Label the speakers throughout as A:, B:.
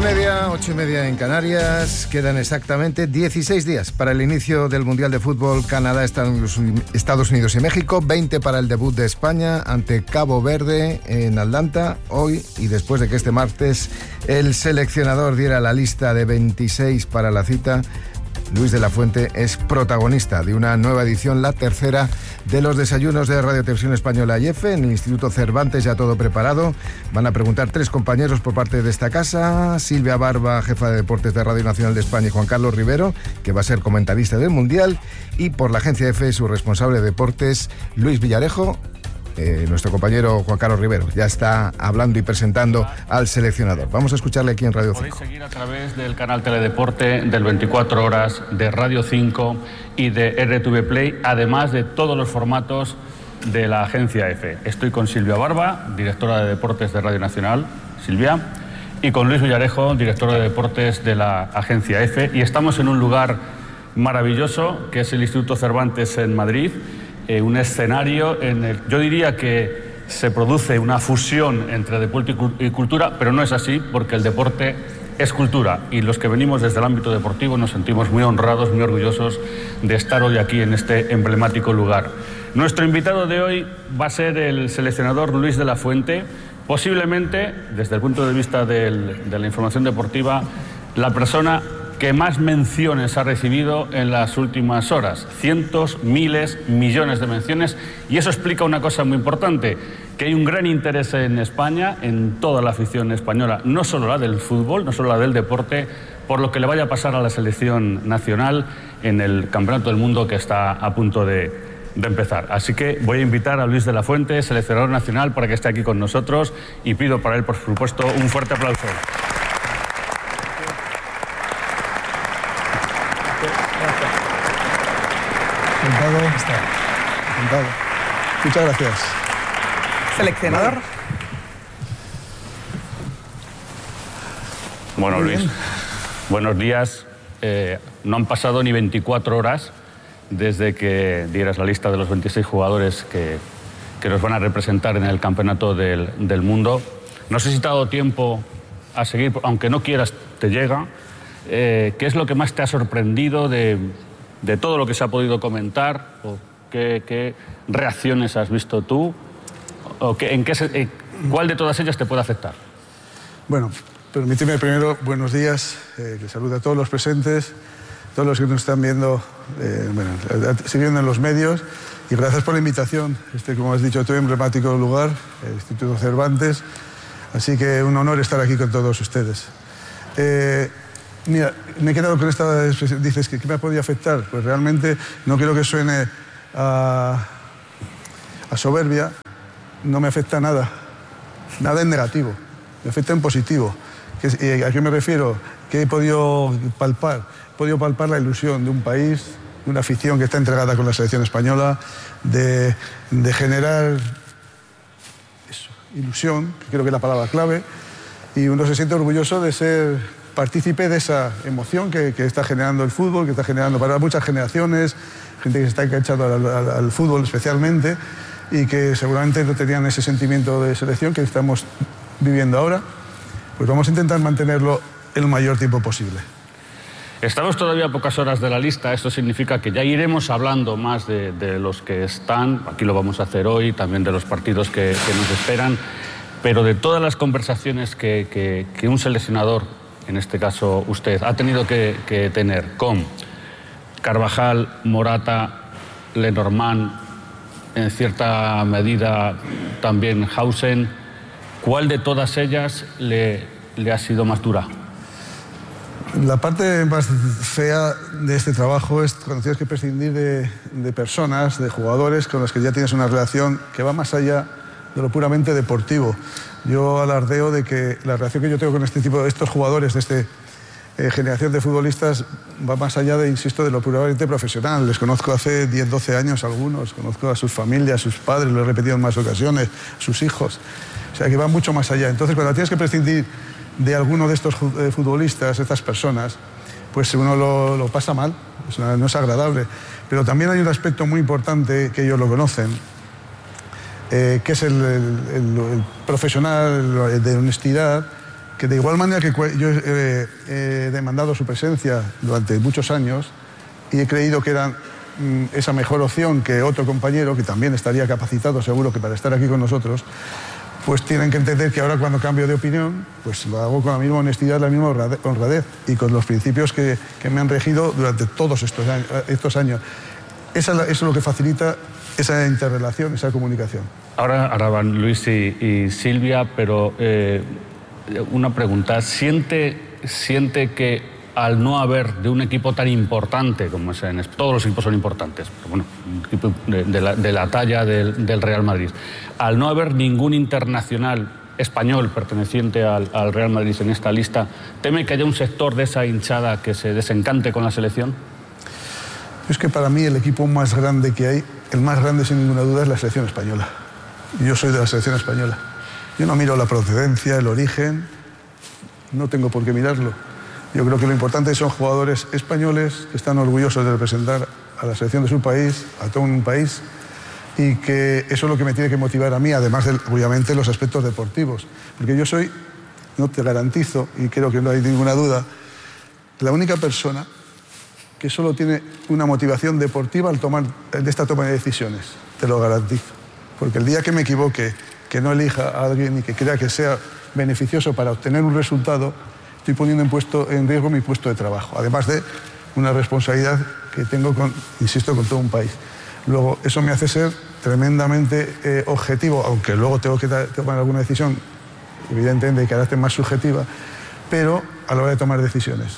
A: 8:30 en Canarias. Quedan exactamente 16 días para el inicio del Mundial de Fútbol Canadá, Estados Unidos y México. 20 para el debut de España ante Cabo Verde en Atlanta. Hoy, y después de que este martes el seleccionador diera la lista de 26 para la cita, Luis de la Fuente es protagonista de una nueva edición, la tercera, de los desayunos de Radio Televisión Española y EFE. En el Instituto Cervantes ya todo preparado. Van a preguntar 3 compañeros por parte de esta casa: Silvia Barba, jefa de deportes de Radio Nacional de España, y Juan Carlos Rivero, que va a ser comentarista del Mundial, y por la agencia EFE su responsable de deportes, Luis Villarejo. Nuestro compañero Juan Carlos Rivero ya está hablando y presentando al seleccionador. Vamos a escucharle aquí en Radio 5.
B: Podéis seguir a través del canal Teledeporte del 24 horas, de Radio 5 y de RTV Play, además de todos los formatos de la agencia EFE. Estoy con Silvia Barba, directora de deportes de Radio Nacional, Silvia, y con Luis Villarejo, director de deportes de la agencia EFE, y estamos en un lugar maravilloso que es el Instituto Cervantes en Madrid. Un escenario en el, yo diría que se produce una fusión entre deporte y cultura, pero no es así, porque el deporte es cultura, y los que venimos desde el ámbito deportivo nos sentimos muy honrados, muy orgullosos de estar hoy aquí en este emblemático lugar. Nuestro invitado de hoy va a ser el seleccionador Luis de la Fuente, posiblemente, desde el punto de vista de la información deportiva, la persona que más menciones ha recibido en las últimas horas. Cientos, miles, millones de menciones, y eso explica una cosa muy importante, que hay un gran interés en España, en toda la afición española, no solo la del fútbol, no solo la del deporte, por lo que le vaya a pasar a la selección nacional en el Campeonato del Mundo que está a punto de empezar. Así que voy a invitar a Luis de la Fuente, seleccionador nacional, para que esté aquí con nosotros, y pido para él, por supuesto, un fuerte aplauso.
C: Sentado. Muchas gracias.
D: Seleccionador.
B: Bueno, Luis, buenos días. No han pasado ni 24 horas desde que dieras la lista de los 26 jugadores que nos van a representar en el Campeonato del Mundo. No sé si te ha dado tiempo a seguir, aunque no quieras, te llega. ¿Qué es lo que más te ha sorprendido de todo lo que se ha podido comentar? ¿O qué reacciones has visto tú? ¿O cuál de todas ellas te puede afectar?
C: Bueno, permíteme primero, buenos días, que saludo a todos los presentes, todos los que nos están viendo, siguiendo en los medios, y gracias por la invitación. Como has dicho, todo emblemático lugar, el Instituto Cervantes, así que un honor estar aquí con todos ustedes. Mira, me he quedado con esta expresión. Dices que ¿qué me ha podido afectar? Pues realmente no quiero que suene a soberbia. No me afecta nada en negativo, me afecta en positivo. ¿A qué me refiero? Que he podido palpar la ilusión de un país, de una afición que está entregada con la selección española, de generar eso, ilusión, que creo que es la palabra clave, y uno se siente orgulloso de ser partícipe de esa emoción que está generando el fútbol, que está generando para muchas generaciones, gente que se está enganchando al fútbol especialmente, y que seguramente no tenían ese sentimiento de selección que estamos viviendo ahora. Pues vamos a intentar mantenerlo el mayor tiempo posible.
B: Estamos todavía a pocas horas de la lista. Esto significa que ya iremos hablando más de los que están. Aquí lo vamos a hacer hoy, también de los partidos que nos esperan. Pero de todas las conversaciones que un seleccionador, en este caso usted, ha tenido que tener con Carvajal, Morata, Lenormand, en cierta medida también Hausen, ¿cuál de todas ellas le ha sido más dura?
C: La parte más fea de este trabajo es cuando tienes que prescindir de personas, de jugadores con los que ya tienes una relación que va más allá de lo puramente deportivo. Yo alardeo de que la relación que yo tengo con estos jugadores, de esta generación de futbolistas, va más allá de, insisto, de lo puramente profesional. Les conozco hace 10, 12 años algunos, conozco a sus familias, a sus padres, lo he repetido en más ocasiones, sus hijos. O sea, que va mucho más allá. Entonces, cuando tienes que prescindir de alguno de estos futbolistas, estas personas, pues uno lo pasa mal, no es agradable. Pero también hay un aspecto muy importante que ellos lo conocen, que es el profesional de honestidad, que de igual manera que yo he demandado su presencia durante muchos años y he creído que eran esa mejor opción que otro compañero, que también estaría capacitado seguro que para estar aquí con nosotros, pues tienen que entender que ahora cuando cambio de opinión, pues lo hago con la misma honestidad, la misma honradez y con los principios que me han regido durante todos estos años. Eso es lo que facilita esa interrelación, esa comunicación.
B: Ahora van Luis y Silvia, pero una pregunta. ¿Siente que al no haber de un equipo tan importante como es todos los equipos son importantes, pero bueno, un equipo de la talla del Real Madrid, al no haber ningún internacional español perteneciente al Real Madrid en esta lista, teme que haya un sector de esa hinchada que se desencante con la selección?
C: Es que para mí el equipo más grande que hay, el más grande sin ninguna duda, es la selección española. Yo soy de la selección española. Yo no miro la procedencia, el origen, no tengo por qué mirarlo. Yo creo que lo importante son jugadores españoles que están orgullosos de representar a la selección de su país, a todo un país, y que eso es lo que me tiene que motivar a mí, además de, obviamente, los aspectos deportivos. Porque yo soy, no te garantizo, y creo que no hay ninguna duda, la única persona que solo tiene una motivación deportiva al tomar de esta toma de decisiones. Te lo garantizo. Porque el día que me equivoque, que no elija a alguien y que crea que sea beneficioso para obtener un resultado, estoy poniendo en riesgo mi puesto de trabajo, además de una responsabilidad que tengo, insisto, con todo un país. Luego, eso me hace ser tremendamente objetivo, aunque luego tengo que tomar alguna decisión, evidentemente de carácter más subjetiva, pero a la hora de tomar decisiones.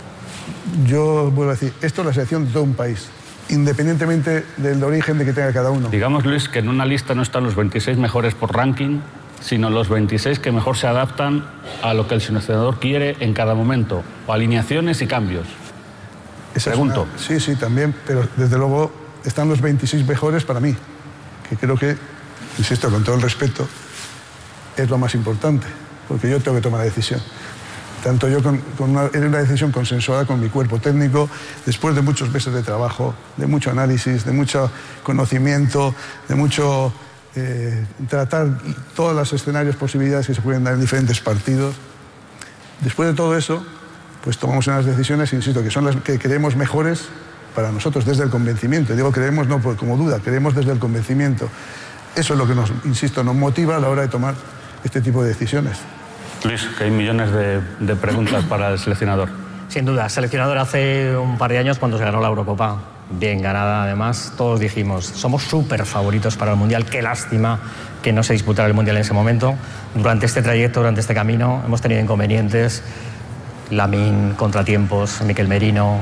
C: Yo vuelvo a decir, esto es la selección de todo un país, independientemente del origen de que tenga cada uno.
B: Digamos, Luis, que en una lista no están los 26 mejores por ranking, sino los 26 que mejor se adaptan a lo que el seleccionador quiere en cada momento, o alineaciones y cambios. Pregunto.
C: Sí, también, pero desde luego están los 26 mejores para mí, que creo que, insisto, con todo el respeto, es lo más importante, porque yo tengo que tomar la decisión. Tanto yo era una decisión consensuada con mi cuerpo técnico, después de muchos meses de trabajo, de mucho análisis, de mucho conocimiento, de mucho tratar todos los escenarios, posibilidades que se pueden dar en diferentes partidos. Después de todo eso, pues tomamos unas decisiones, insisto, que son las que creemos mejores para nosotros desde el convencimiento. Digo creemos no como duda, creemos desde el convencimiento. Eso es lo que nos motiva a la hora de tomar este tipo de decisiones.
B: Luis, que hay millones de preguntas para el seleccionador.
E: Sin duda, seleccionador hace un par de años cuando se ganó la Eurocopa, bien ganada además, todos dijimos, somos súper favoritos para el Mundial, qué lástima que no se disputara el Mundial en ese momento. Durante este trayecto, durante este camino, hemos tenido inconvenientes, Lamine, contratiempos, Mikel Merino,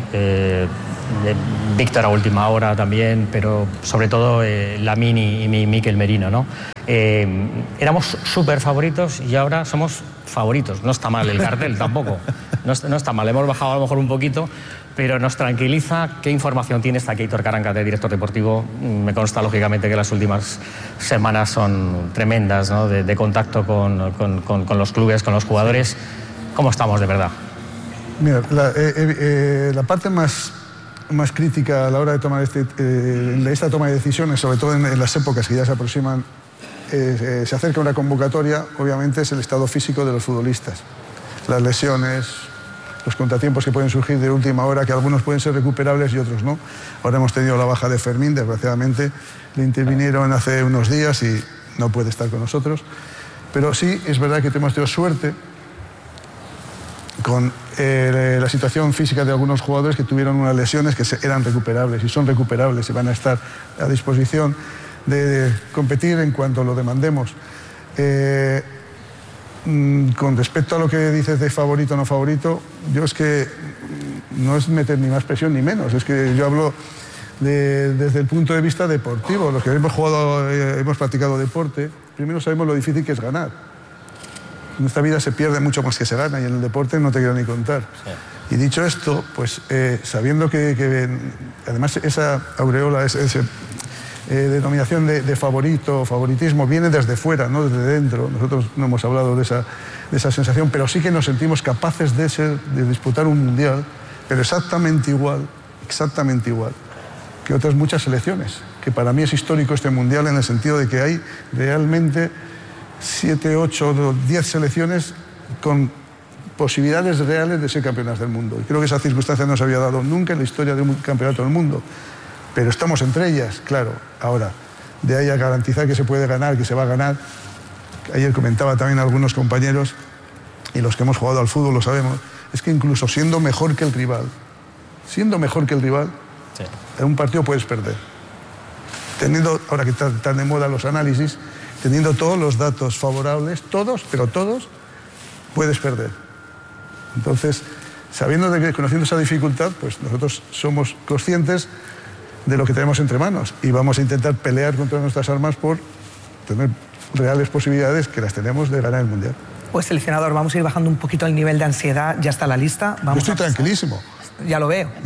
E: Víctor a última hora también, pero sobre todo Lamine y Mikel Merino, ¿no? Éramos súper favoritos y ahora somos favoritos. No está mal el cartel tampoco, no está mal, hemos bajado a lo mejor un poquito, pero nos tranquiliza. ¿Qué información tiene esta Keitor Karanka de director deportivo? Me consta lógicamente que las últimas semanas son tremendas, ¿no? de contacto con los clubes, con los jugadores. ¿Cómo estamos de verdad?
C: Mira, la parte más crítica a la hora de tomar esta toma de decisiones, sobre todo en las épocas que ya se aproximan, se acerca una convocatoria, obviamente es el estado físico de los futbolistas. Las lesiones, los contratiempos que pueden surgir de última hora, que algunos pueden ser recuperables y otros no. Ahora hemos tenido la baja de Fermín, desgraciadamente le intervinieron hace unos días y no puede estar con nosotros. Pero sí, es verdad que hemos tenido suerte con la situación física de algunos jugadores que tuvieron unas lesiones que eran recuperables y son recuperables y van a estar a disposición de competir en cuanto lo demandemos. Con respecto a lo que dices de favorito o no favorito, yo es que no es meter ni más presión ni menos, es que yo hablo desde el punto de vista deportivo. Los que hemos practicado deporte, primero sabemos lo difícil que es ganar. En esta vida se pierde mucho más que se gana y en el deporte no te quiero ni contar. Sí. Y dicho esto, pues sabiendo que además esa aureola, esa denominación de favorito, favoritismo, viene desde fuera, no desde dentro. Nosotros no hemos hablado de esa sensación, pero sí que nos sentimos capaces de disputar un mundial, pero exactamente igual que otras muchas selecciones. Que para mí es histórico este mundial en el sentido de que hay realmente 7, 8, 10 selecciones con posibilidades reales de ser campeonas del mundo. Y creo que esa circunstancia no se había dado nunca en la historia de un campeonato del mundo. Pero estamos entre ellas, claro. Ahora, de ahí a garantizar que se puede ganar, que se va a ganar. Ayer comentaba también a algunos compañeros, y los que hemos jugado al fútbol lo sabemos, es que incluso siendo mejor que el rival, sí, en un partido puedes perder. Teniendo, ahora que están de moda los análisis, teniendo todos los datos favorables, todos, puedes perder. Entonces, conociendo esa dificultad, pues nosotros somos conscientes de lo que tenemos entre manos y vamos a intentar pelear contra nuestras armas por tener reales posibilidades, que las tenemos, de ganar el Mundial.
D: Pues, seleccionador, vamos a ir bajando un poquito el nivel de ansiedad. Ya está la lista.
C: Yo estoy tranquilísimo.
D: Ya lo veo.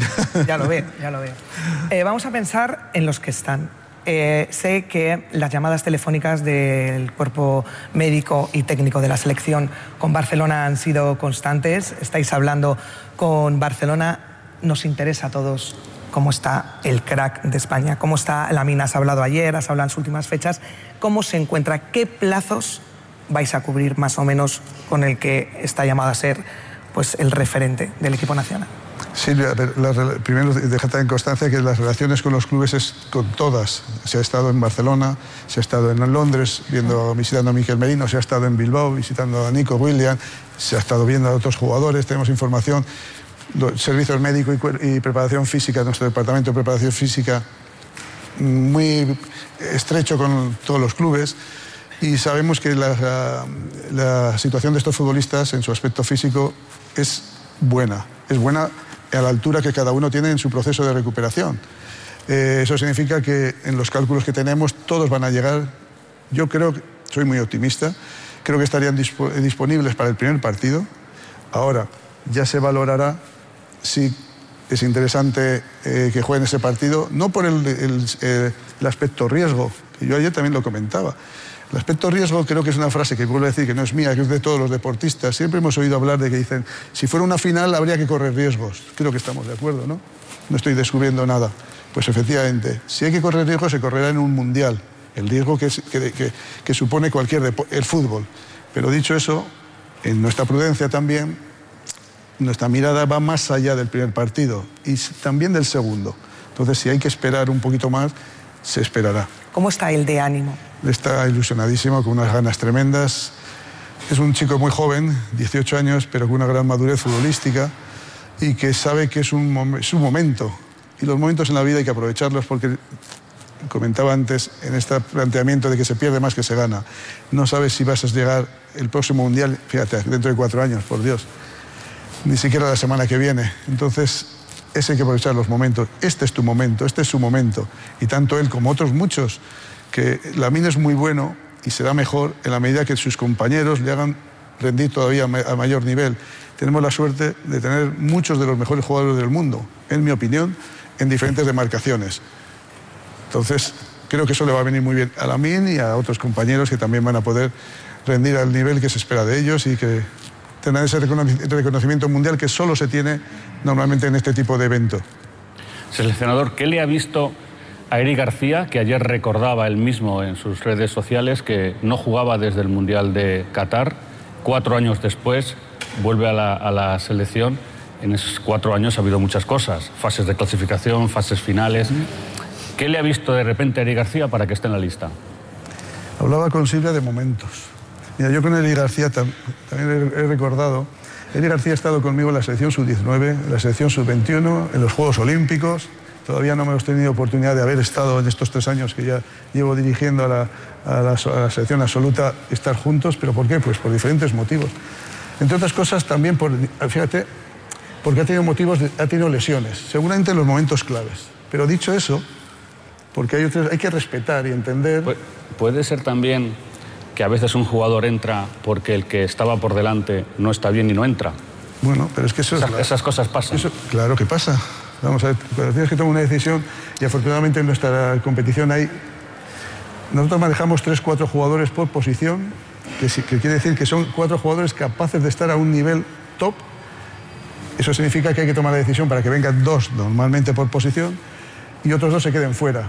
D: Vamos a pensar en los que están. Sé que las llamadas telefónicas del cuerpo médico y técnico de la selección con Barcelona han sido constantes. Estáis hablando con Barcelona. Nos interesa a todos cómo está el crack de España, cómo está Lamine. Has hablado ayer, has hablado en sus últimas fechas. ¿Cómo se encuentra? ¿Qué plazos vais a cubrir más o menos con el que está llamado a ser, pues, el referente del equipo nacional?
C: Silvia, primero déjate en constancia que las relaciones con los clubes es con todas. Se ha estado en Barcelona, se ha estado en Londres visitando a Mikel Merino, se ha estado en Bilbao visitando a Nico Williams, se ha estado viendo a otros jugadores, tenemos información, servicios médicos y preparación física, nuestro departamento de preparación física muy estrecho con todos los clubes, y sabemos que la situación de estos futbolistas en su aspecto físico es buena a la altura que cada uno tiene en su proceso de recuperación. Eso significa que en los cálculos que tenemos todos van a llegar. Yo creo, soy muy optimista, creo que estarían disponibles para el primer partido. Ahora, ya se valorará si es interesante que jueguen ese partido, no por el aspecto riesgo, que yo ayer también lo comentaba. El aspecto riesgo creo que es una frase que vuelvo a decir que no es mía, que es de todos los deportistas. Siempre hemos oído hablar de que dicen, si fuera una final habría que correr riesgos. Creo que estamos de acuerdo, ¿no? No estoy descubriendo nada. Pues efectivamente, si hay que correr riesgos, se correrá en un mundial. El riesgo que supone el fútbol. Pero dicho eso, en nuestra prudencia también, nuestra mirada va más allá del primer partido y también del segundo. Entonces, si hay que esperar un poquito más, se esperará.
D: ¿Cómo está él de ánimo?
C: Está ilusionadísimo, con unas ganas tremendas. Es un chico muy joven, 18 años, pero con una gran madurez futbolística y que sabe que es su momento. Y los momentos en la vida hay que aprovecharlos porque, comentaba antes, en este planteamiento de que se pierde más que se gana. No sabes si vas a llegar el próximo Mundial, fíjate, dentro de 4 años, por Dios. Ni siquiera la semana que viene. Entonces, hay que aprovechar los momentos. Este es tu momento, este es su momento. Y tanto él como otros muchos, que Lamine es muy bueno y será mejor en la medida que sus compañeros le hagan rendir todavía a mayor nivel. Tenemos la suerte de tener muchos de los mejores jugadores del mundo, en mi opinión, en diferentes demarcaciones. Entonces, creo que eso le va a venir muy bien a Lamine y a otros compañeros que también van a poder rendir al nivel que se espera de ellos y que tengan ese reconocimiento mundial que solo se tiene normalmente en este tipo de evento.
B: Seleccionador, ¿qué le ha visto a Eric García, que ayer recordaba él mismo en sus redes sociales que no jugaba desde el Mundial de Qatar? 4 años después vuelve a la selección. En esos 4 años ha habido muchas cosas, fases de clasificación, fases finales. ¿Qué le ha visto de repente a Eric García para que esté en la lista?
C: Hablaba con Silvia de momentos. Mira, yo con Eric García también he recordado. Eric García ha estado conmigo en la selección sub-19, en la selección sub-21, en los Juegos Olímpicos. Todavía no hemos tenido oportunidad de haber estado en estos 3 años que ya llevo dirigiendo a la selección absoluta, estar juntos. ¿Pero por qué? Pues por diferentes motivos. Entre otras cosas también, fíjate, porque ha tenido lesiones, seguramente en los momentos claves. Pero dicho eso, porque hay que respetar y entender...
B: Puede ser también que a veces un jugador entra porque el que estaba por delante no está bien y no entra.
C: Bueno, pero es que
B: esas cosas pasan.
C: Claro que pasa. Vamos a ver, cuando tienes que tomar una decisión, y afortunadamente en nuestra competición nosotros manejamos 3-4 jugadores por posición, que quiere decir que son 4 jugadores capaces de estar a un nivel top. Eso significa que hay que tomar la decisión para que vengan 2 normalmente por posición y otros 2 se queden fuera.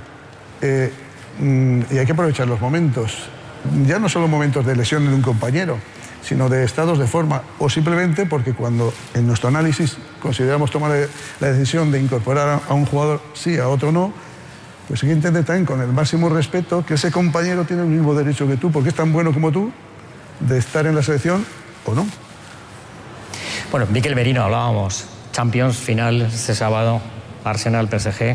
C: Y hay que aprovechar los momentos, ya no solo momentos de lesión de un compañero, sino de estados de forma, o simplemente porque cuando en nuestro análisis consideramos tomar la decisión de incorporar a un jugador sí, a otro no, pues hay que entender también con el máximo respeto que ese compañero tiene el mismo derecho que tú, porque es tan bueno como tú, de estar en la selección o no.
E: Bueno, Mikel Merino, hablábamos, Champions, final este sábado, Arsenal, PSG,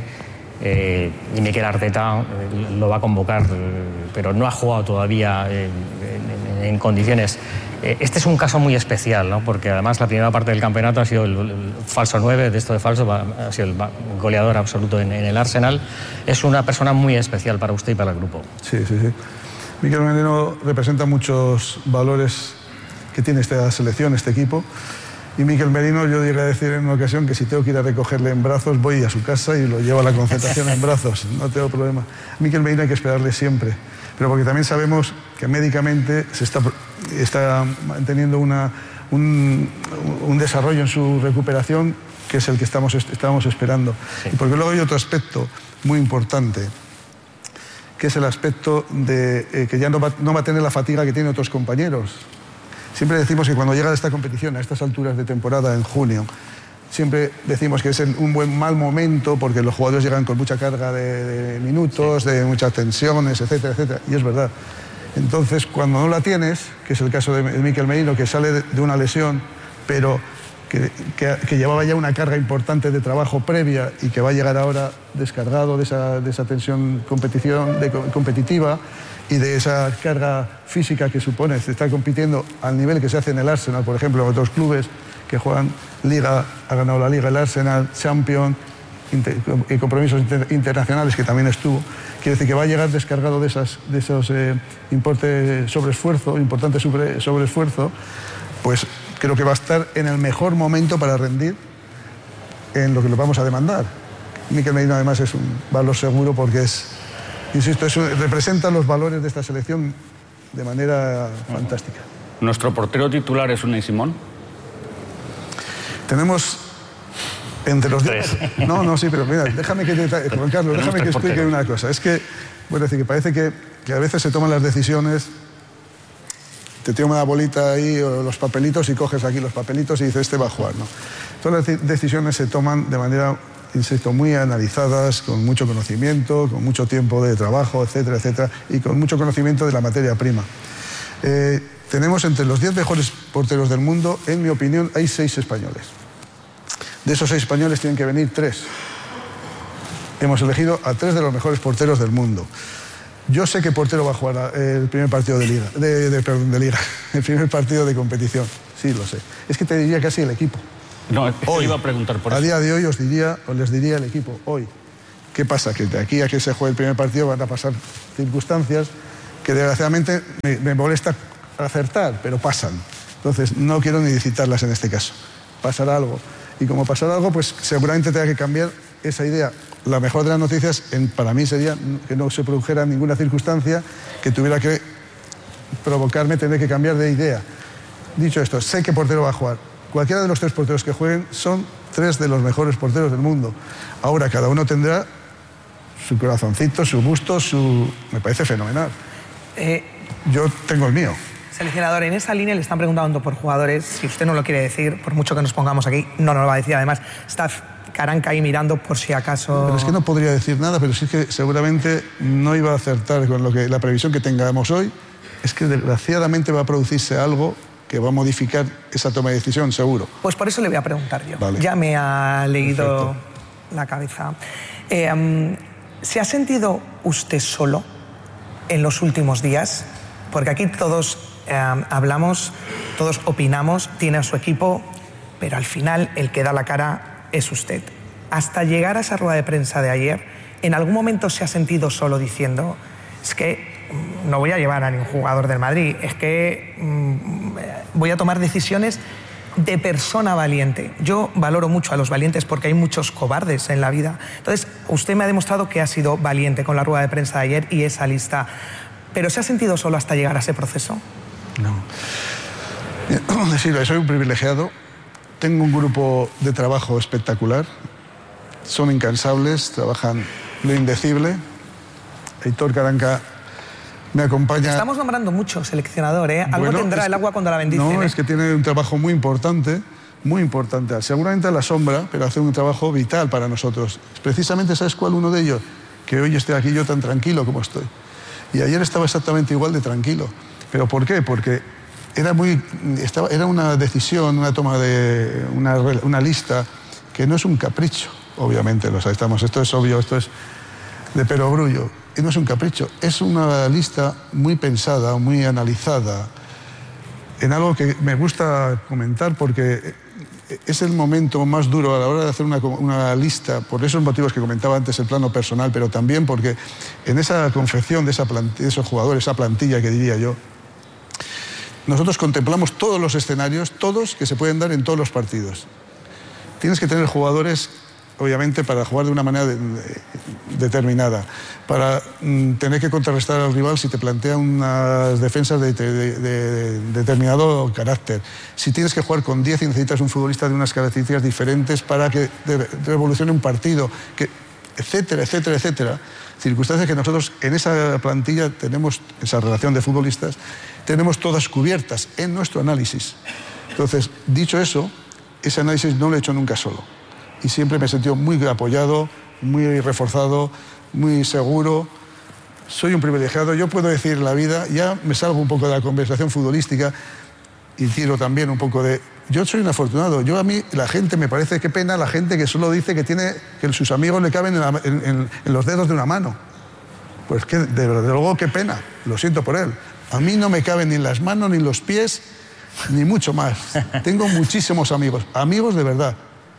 E: y Mikel Arteta lo va a convocar, pero no ha jugado todavía en condiciones. Este es un caso muy especial, ¿no? Porque además la primera parte del campeonato ha sido el falso 9, de esto de falso, ha sido el goleador absoluto en el Arsenal. Es una persona muy especial para usted y para el grupo.
C: Sí. Mikel Merino representa muchos valores que tiene esta selección, este equipo. Y Mikel Merino, yo llegué a decir en una ocasión que si tengo que ir a recogerle en brazos, voy a su casa y lo llevo a la concentración en brazos. No tengo problema. Mikel Merino hay que esperarle siempre. Pero porque también sabemos que médicamente se está manteniendo un desarrollo en su recuperación que es el que estábamos esperando. Sí. Y porque luego hay otro aspecto muy importante, que es el aspecto de que ya no va a tener la fatiga que tienen otros compañeros. Siempre decimos que cuando llega a esta competición, a estas alturas de temporada, en junio, siempre decimos que es un mal momento porque los jugadores llegan con mucha carga de minutos, de muchas tensiones, etcétera, etcétera. Y es verdad. Entonces, cuando no la tienes, que es el caso de Mikel Merino, que sale de una lesión, pero que llevaba ya una carga importante de trabajo previa y que va a llegar ahora descargado de esa tensión competitiva y de esa carga física que supone estar compitiendo al nivel que se hace en el Arsenal, por ejemplo, en otros clubes que juegan Liga, ha ganado la Liga el Arsenal, Champions y compromisos internacionales que también estuvo. Quiere decir que va a llegar descargado de esos importantes sobreesfuerzo, pues creo que va a estar en el mejor momento para rendir en lo que le vamos a demandar. Mikel Merino además es un valor seguro porque representa los valores de esta selección de manera fantástica.
B: ¿Nuestro portero titular es Unai Simón?
C: Tenemos entre los 10. No, sí, pero mira, déjame que Juan Carlos, déjame que explique una cosa. Es que, bueno, decir que parece que a veces se toman las decisiones, te tira una bolita ahí o los papelitos y coges aquí los papelitos y dices, este va a jugar, ¿no? Todas las decisiones se toman de manera, insisto, muy analizadas, con mucho conocimiento, con mucho tiempo de trabajo, etcétera, etcétera, y con mucho conocimiento de la materia prima. Tenemos entre los 10 mejores porteros del mundo, en mi opinión, hay 6 españoles. De esos 6 españoles tienen que venir 3. Hemos elegido a 3 de los mejores porteros del mundo. Yo sé qué portero va a jugar el primer partido de Liga, el primer partido de competición. Sí, lo sé. Es que te diría casi el equipo.
B: No, hoy iba a preguntar por eso.
C: A día de hoy les diría el equipo, hoy. ¿Qué pasa? Que de aquí a que se juegue el primer partido van a pasar circunstancias que desgraciadamente me molesta acertar, pero pasan. Entonces, no quiero ni citarlas en este caso. Pasará algo. Y como pasará algo, pues seguramente tenga que cambiar esa idea. La mejor de las noticias para mí sería que no se produjera ninguna circunstancia que tuviera que provocarme tener que cambiar de idea. Dicho esto, sé qué portero va a jugar. Cualquiera de los 3 porteros que jueguen son 3 de los mejores porteros del mundo. Ahora, cada uno tendrá su corazoncito, su gusto, me parece fenomenal. Yo tengo el mío.
D: Seleccionador, en esa línea le están preguntando por jugadores. Si usted no lo quiere decir, por mucho que nos pongamos aquí, no nos lo va a decir. Además, está Caranca ahí mirando por si acaso...
C: Pero es que no podría decir nada, pero sí es que seguramente no iba a acertar con la previsión que tengamos hoy. Es que desgraciadamente va a producirse algo que va a modificar esa toma de decisión, seguro.
D: Pues por eso le voy a preguntar yo.
C: Vale.
D: Ya me ha leído
C: Perfecto.
D: la cabeza. ¿Se ha sentido usted solo en los últimos días? Porque aquí todos hablamos, todos opinamos, tiene a su equipo, pero al final el que da la cara es usted. Hasta llegar a esa rueda de prensa de ayer, ¿en algún momento se ha sentido solo diciendo, es que no voy a llevar a ningún jugador del Madrid, es que voy a tomar decisiones de persona valiente? Yo valoro mucho a los valientes porque hay muchos cobardes en la vida. Entonces, usted me ha demostrado que ha sido valiente con la rueda de prensa de ayer y esa lista. ¿Pero se ha sentido solo hasta llegar a ese proceso?
C: No. Silvia, soy un privilegiado. Tengo un grupo de trabajo espectacular. Son incansables, trabajan lo indecible. Aitor Caranca me acompaña...
D: Estamos nombrando mucho seleccionador, ¿eh? Algo
C: Bueno,
D: tendrá el agua cuando la bendice.
C: No, es que tiene un trabajo muy importante, seguramente a la sombra, pero hace un trabajo vital para nosotros. Precisamente, ¿sabes cuál? Uno de ellos, que hoy esté aquí yo tan tranquilo como estoy. Y ayer estaba exactamente igual de tranquilo. ¿Pero por qué? Porque era una decisión, una toma de una lista que no es un capricho, obviamente, esto es obvio, esto es de perogrullo. Y no es un capricho, es una lista muy pensada, muy analizada, en algo que me gusta comentar porque es el momento más duro a la hora de hacer una lista, por esos motivos que comentaba antes, el plano personal, pero también porque en esa confección de esos jugadores, esa plantilla que diría yo, nosotros contemplamos todos los escenarios, todos que se pueden dar en todos los partidos. Tienes que tener jugadores, obviamente, para jugar de una manera determinada, para tener que contrarrestar al rival si te plantea unas defensas de determinado carácter. Si tienes que jugar con 10 y necesitas un futbolista de unas características diferentes para que revolucione un partido, etcétera, etcétera, etcétera. Circunstancias que nosotros en esa plantilla tenemos, esa relación de futbolistas, tenemos todas cubiertas en nuestro análisis. Entonces, dicho eso, ese análisis no lo he hecho nunca solo. Y siempre me he sentido muy apoyado, muy reforzado, muy seguro. Soy un privilegiado. Yo puedo decir en la vida, ya me salgo un poco de la conversación futbolística y tiro también un poco de... Yo soy un afortunado. A mí, la gente, me parece que pena la gente que solo dice que sus amigos le caben en los dedos de una mano. Pues que, de luego, qué pena. Lo siento por él. A mí no me caben ni en las manos, ni en los pies, ni mucho más. Tengo muchísimos amigos. Amigos de verdad.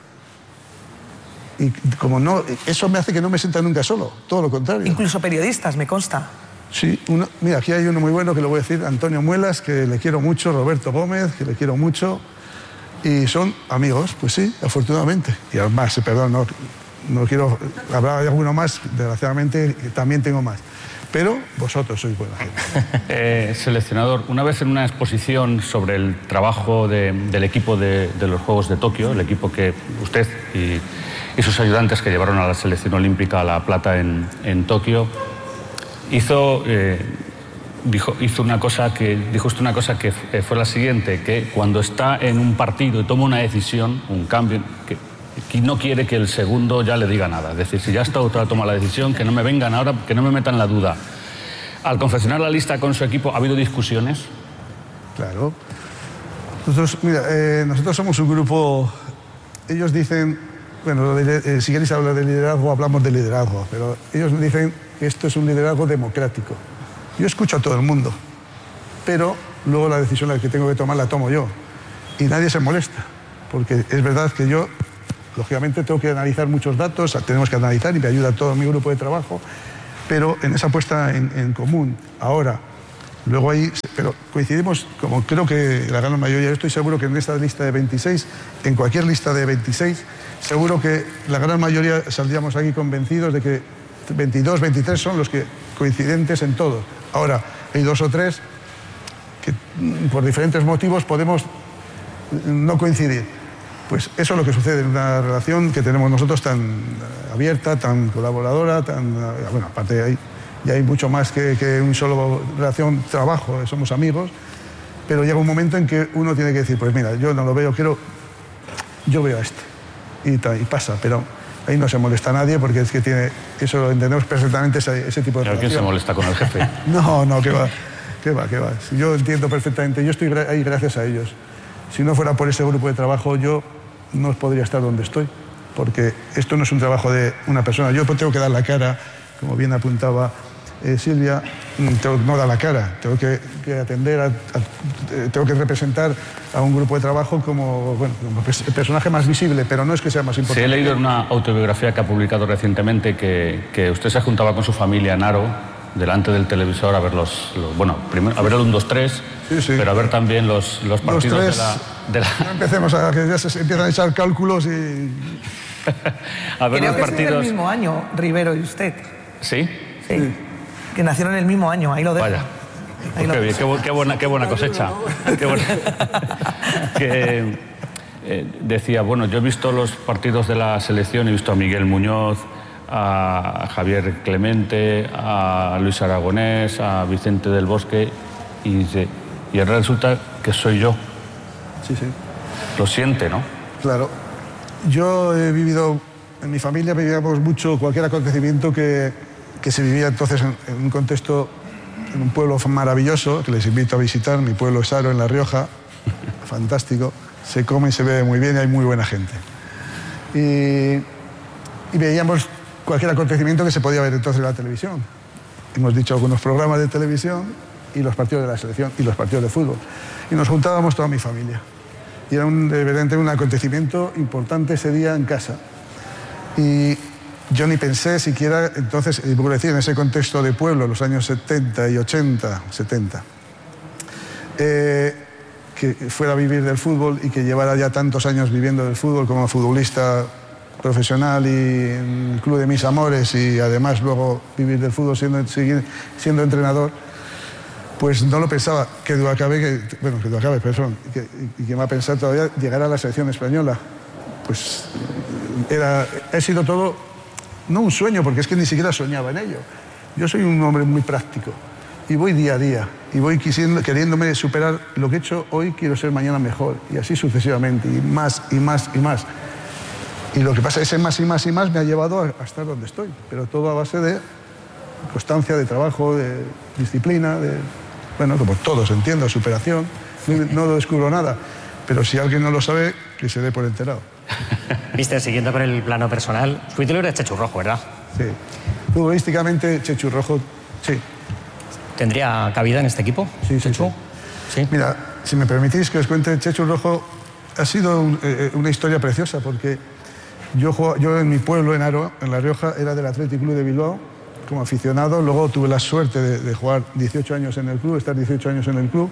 C: Y como no, eso me hace que no me sienta nunca solo, todo lo contrario.
D: Incluso periodistas, me consta.
C: Sí, mira, aquí hay uno muy bueno que lo voy a decir, Antonio Muelas, que le quiero mucho, Roberto Gómez, que le quiero mucho, y son amigos, pues sí, afortunadamente. Y además, perdón, no quiero hablar de alguno más, desgraciadamente también tengo más. Pero vosotros sois buena gente.
B: Seleccionador, una vez en una exposición sobre el trabajo del equipo de los Juegos de Tokio, el equipo que usted y sus ayudantes que llevaron a la selección olímpica a la plata en Tokio, dijo usted una cosa que fue la siguiente, que cuando está en un partido y toma una decisión, un cambio, que no quiere que el segundo ya le diga nada. Es decir, si ya está otra toma la decisión, que no me vengan ahora, que no me metan la duda. Al confeccionar la lista con su equipo, ¿ha habido discusiones?
C: Claro. Nosotros somos un grupo, ellos dicen... Bueno, si queréis hablar de liderazgo, hablamos de liderazgo, pero ellos dicen que esto es un liderazgo democrático. Yo escucho a todo el mundo, pero luego la decisión que tengo que tomar la tomo yo. Y nadie se molesta, porque es verdad que yo, lógicamente, tengo que analizar muchos datos, tenemos que analizar y me ayuda todo mi grupo de trabajo, pero en esa puesta en común, ahora, luego ahí, pero coincidimos, como creo que la gran mayoría, estoy seguro que en esta lista de 26, en cualquier lista de 26, seguro que la gran mayoría saldríamos aquí convencidos de que 22, 23 son los que coincidentes en todo. Ahora, hay 2 o 3 que por diferentes motivos podemos no coincidir. Pues eso es lo que sucede en una relación que tenemos nosotros tan abierta, tan colaboradora, bueno, aparte ya hay mucho más que un solo relación, trabajo, somos amigos, pero llega un momento en que uno tiene que decir, pues mira, yo no lo veo, yo veo a este. Y pasa, pero ahí no se molesta a nadie porque es que eso lo entendemos perfectamente, ese tipo de relación.
B: ¿Quién se molesta con el jefe?
C: No, que va. Yo entiendo perfectamente, yo estoy ahí gracias a ellos. Si no fuera por ese grupo de trabajo, yo no podría estar donde estoy, porque esto no es un trabajo de una persona. Yo tengo que dar la cara, como bien apuntaba Silvia, no da la cara, tengo que atender, tengo que representar a un grupo de trabajo como el personaje más visible, pero no es que sea más importante.
B: Sí, he leído en una autobiografía que ha publicado recientemente que usted se juntaba con su familia en Aro, delante del televisor, a ver primero a ver el 1, 2, 3, sí. Pero a ver también los partidos de la...
C: No empecemos a que ya se empiezan a echar cálculos y...
B: a ver
D: Creo
B: los
D: que
B: partidos...
D: es del mismo año, Rivero y usted.
B: ¿Sí?
D: Sí. Que nacieron en el mismo año, ahí lo dejo.
B: Vaya. Qué buena cosecha. Decía, yo he visto los partidos de la selección, he visto a Miguel Muñoz, a Javier Clemente, a Luis Aragonés, a Vicente del Bosque, y ahora resulta que soy yo.
C: Sí, sí.
B: Lo siente, ¿no?
C: Claro. Yo he vivido, en mi familia vivíamos mucho cualquier acontecimiento que se vivía entonces en un contexto, en un pueblo maravilloso, que les invito a visitar, mi pueblo es Haro, en La Rioja, fantástico, se come y se bebe muy bien y hay muy buena gente. Y veíamos cualquier acontecimiento que se podía ver entonces en la televisión. Hemos dicho algunos programas de televisión y los partidos de la selección y los partidos de fútbol. Y nos juntábamos toda mi familia. Y era evidentemente un acontecimiento importante ese día en casa. Y yo ni pensé siquiera, entonces, por decir, en ese contexto de pueblo, los años 70 y 80, 70, que fuera a vivir del fútbol y que llevara ya tantos años viviendo del fútbol como futbolista profesional y en el club de mis amores, y además luego vivir del fútbol seguir siendo entrenador, pues no lo pensaba. Que me ha pensado todavía llegar a la selección española. Pues ha sido todo, no un sueño, porque es que ni siquiera soñaba en ello. Yo soy un hombre muy práctico y voy día a día y voy queriéndome superar lo que he hecho hoy, quiero ser mañana mejor, y así sucesivamente, y más y más y más. Y lo que pasa es que ese más y más y más me ha llevado a estar donde estoy, pero todo a base de constancia, de trabajo, de disciplina, bueno, como todos, entiendo, superación. No descubro nada, pero si alguien no lo sabe, que se dé por enterado.
E: Mister, siguiendo con el plano personal, su ídolo era Chechu Rojo, ¿verdad?
C: Sí. Futbolísticamente, Chechu Rojo, sí.
E: ¿Tendría cabida en este equipo?
C: Sí,
E: Chechu.
C: Sí. Mira, si me permitís que os cuente, Chechu Rojo ha sido una historia preciosa, porque yo en mi pueblo, en Haro, en La Rioja, era del Athletic Club de Bilbao, como aficionado. Luego tuve la suerte de jugar 18 años en el club, estar 18 años en el club.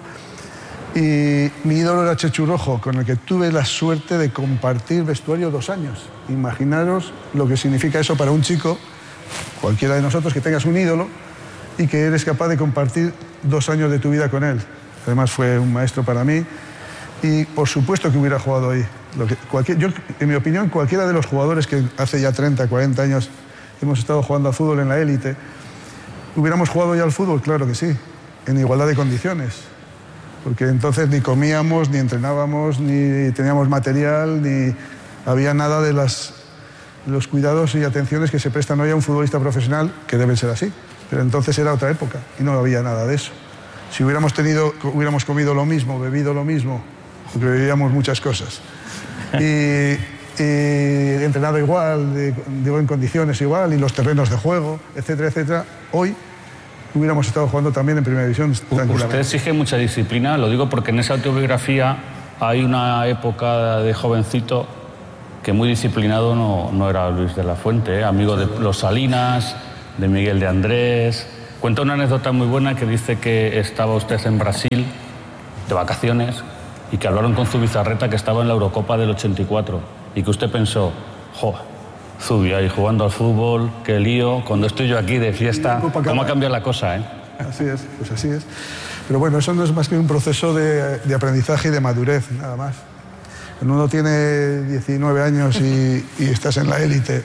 C: Y mi ídolo era Chechu Rojo, con el que tuve la suerte de compartir vestuario 2 años. Imaginaros lo que significa eso para un chico, cualquiera de nosotros, que tengas un ídolo y que eres capaz de compartir 2 años de tu vida con él. Además fue un maestro para mí y por supuesto que hubiera jugado ahí. Yo, en mi opinión, cualquiera de los jugadores que hace ya 30, 40 años hemos estado jugando al fútbol en la élite, ¿hubiéramos jugado ya al fútbol? Claro que sí, en igualdad de condiciones. Porque entonces ni comíamos, ni entrenábamos, ni teníamos material, ni había nada de los cuidados y atenciones que se prestan hoy a un futbolista profesional, que deben ser así. Pero entonces era otra época y no había nada de eso. Si hubiéramos comido lo mismo, bebido lo mismo, porque bebíamos muchas cosas, y entrenado igual, en condiciones igual, y los terrenos de juego, etcétera, etcétera, hoy hubiéramos estado jugando también en Primera División tranquilamente.
B: Usted exige mucha disciplina, lo digo porque en esa autobiografía hay una época de jovencito que muy disciplinado no era Luis de la Fuente, amigo de los Salinas, de Miguel de Andrés. Cuenta una anécdota muy buena que dice que estaba usted en Brasil de vacaciones y que hablaron con Zubizarreta, que estaba en la Eurocopa del 84, y que usted pensó, Zubi ahí jugando al fútbol, qué lío, cuando estoy yo aquí de fiesta, ¿cómo ha cambiado la cosa, eh?
C: Así es, pues así es. Pero bueno, eso no es más que un proceso de aprendizaje y de madurez, nada más. Cuando uno tiene 19 años y estás en la élite,